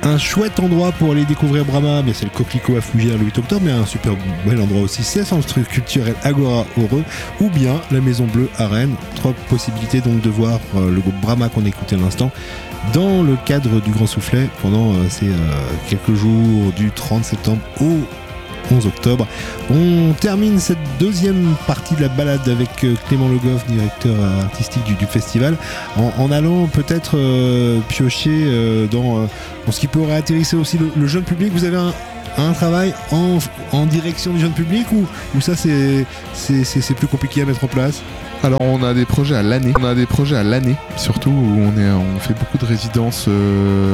Un chouette endroit pour aller découvrir Brama, bien c'est le Coquelicot à Fougères le 8 octobre, mais un super bel endroit aussi, c'est le centre culturel Agora Heureux, ou bien la Maison Bleue à Rennes. 3 possibilités donc de voir le groupe Brama qu'on écoutait à l'instant dans le cadre du Grand Soufflet pendant ces quelques jours du 30 septembre au 11 octobre. On termine cette deuxième partie de la balade avec Clément Le Goff, directeur artistique du festival, en allant peut-être piocher dans ce qui pourrait intéresser aussi le jeune public. Vous avez un travail en direction du jeune public ou ça c'est plus compliqué à mettre en place? Alors on a des projets à l'année. Surtout où on fait beaucoup de résidences